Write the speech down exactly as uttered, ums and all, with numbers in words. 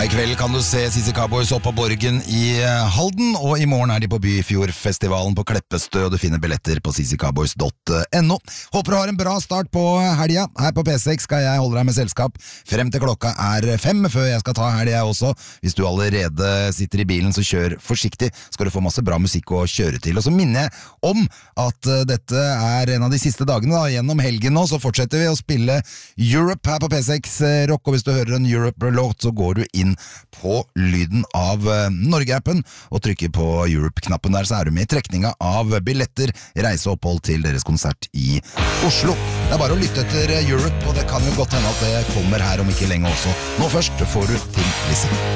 I kveld kan du se Sissy Cowboys opp på Borgen i Halden, og i morgen er de på Byfjordfestivalen på Kleppestø, og du finner billetter på sissy cowboys dot no. Håper du har en bra start på helga. Her på P seks skal jeg holde deg med selskap frem til klokka er fem, før jeg skal ta helga også. Hvis du allerede sitter i bilen, så kjør forsiktig, skal du få masse bra musikk å kjøre til. Og så minner jeg om at dette er en av de siste dagene da, gjennom helgen nå, så fortsetter vi å spille Europe her på P seks Rock, og hvis du hører en Europe-låt, så går du inn på lyden av Norge-appen og trykker på Europe-knappen der, så er du med i trekninga av billetter, reiseopphold til deres konsert i Oslo. Det er bare å lytte etter Europe, og det kan jo godt hende at det kommer her om ikke lenge også. Nå først får du Thin Lizzy.